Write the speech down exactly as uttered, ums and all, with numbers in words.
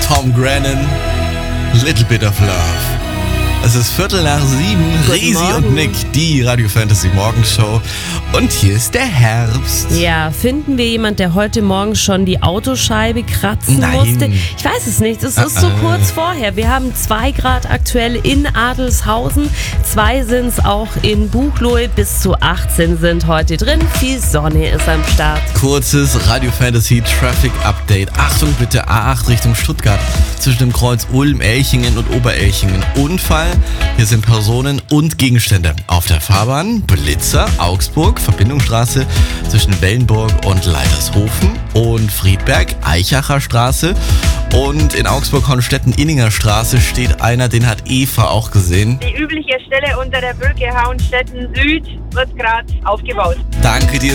Tom Grennan, Little Bit of Love. Es ist Viertel nach sieben, Risi und Nick, die Radio Fantasy Morgenshow. Und hier ist der Herbst. Ja, finden wir jemand, der heute Morgen schon die Autoscheibe kratzen Nein. musste? Ich weiß es nicht, es ist so Uh-uh. kurz vorher. Wir haben zwei Grad aktuell in Adelshausen, zwei sind es auch in Buchloe, bis zu achtzehn sind heute drin. Viel Sonne ist am Start. Kurzes Radio Fantasy Traffic Update. Achtung bitte, A acht Richtung Stuttgart. Zwischen dem Kreuz Ulm, Elchingen und Oberelchingen. Unfall. Hier sind Personen und Gegenstände auf der Fahrbahn. Blitzer, Augsburg, Verbindungsstraße zwischen Wellenburg und Leitershofen und Friedberg, Eichacher Straße. Und in Augsburg-Hornstetten-Inninger Straße steht einer, den hat Eva auch gesehen. Die übliche Stelle unter der Brücke Hauenstetten Süd wird gerade aufgebaut. Danke dir